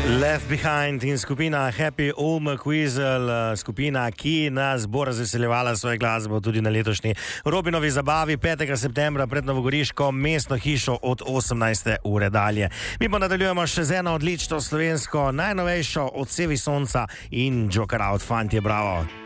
Left Behind in skupina Happy Home Quizel, skupina, ki nas bo razveseljevala svojo glasbo tudi na letošnji Robinovi zabavi 5. septembra pred Novogoriško mestno hišo od 18. ure dalje. Mi pa nadaljujemo še z eno odlično slovensko, najnovejšo Odsevi sonca in Joker Out, fantje, bravo.